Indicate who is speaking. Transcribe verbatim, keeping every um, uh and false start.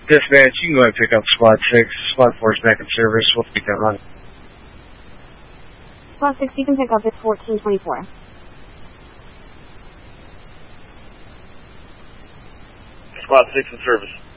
Speaker 1: Dispatch, you can go ahead and pick up Squad six. Squad four is back in service. We'll take that run.
Speaker 2: Squad six, you can pick up. It's fourteen twenty-four.
Speaker 3: Squad six in service.